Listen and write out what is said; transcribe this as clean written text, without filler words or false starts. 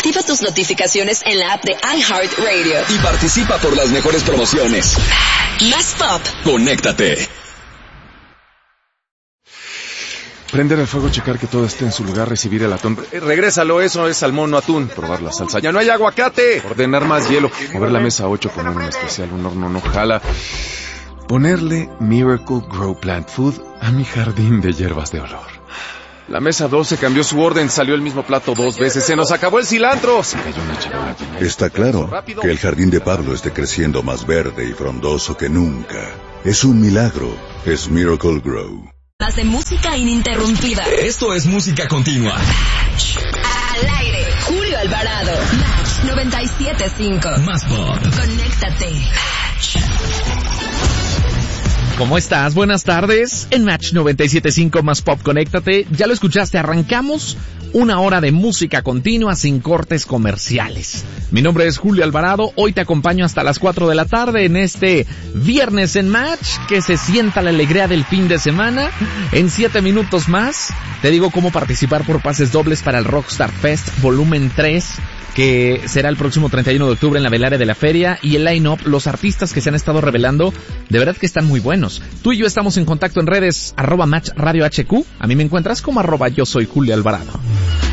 Activa tus notificaciones en la app de iHeartRadio. Y participa por las mejores promociones. Más Pop. Conéctate. Prender el fuego, checar que todo esté en su lugar, recibir el atún. Regrésalo, eso es salmón, no atún. Probar la salsa, ya no hay aguacate. Ordenar más hielo. Mover la mesa 8, poner un especial, un horno no jala. Ponerle Miracle Grow Plant Food a mi jardín de hierbas de olor. La mesa 12 cambió su orden, salió el mismo plato 2 veces. ¡Se nos acabó el cilantro! Se cayó una charola. Está claro que el jardín de Pablo esté creciendo más verde y frondoso que nunca. Es un milagro. Es Miracle Grow. Más de música ininterrumpida. Esto es música continua. Al aire, Julio Alvarado. Match 97.5. Más Pop. Conéctate. ¿Cómo estás? Buenas tardes. En Match 97.5 Más Pop, conéctate. Ya lo escuchaste, arrancamos una hora de música continua sin cortes comerciales. Mi nombre es Julio Alvarado. Hoy te acompaño hasta las 4 de la tarde en este viernes en Match. Que se sienta la alegría del fin de semana. En 7 minutos más te digo cómo participar por pases dobles para el Rockstar Fest Volumen 3, que será el próximo 31 de octubre en la Velarea de la Feria. Y el line-up, los artistas que se han estado revelando, de verdad que están muy buenos. Tú y yo estamos en contacto en redes, @Match Radio HQ. A mí me encuentras como @Yo Soy Julio Alvarado.